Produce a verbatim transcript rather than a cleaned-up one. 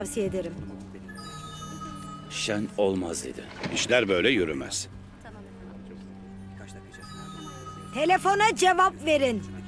tavsiye ederim. Şen olmaz dedi. İşler böyle yürümez. Telefona cevap verin.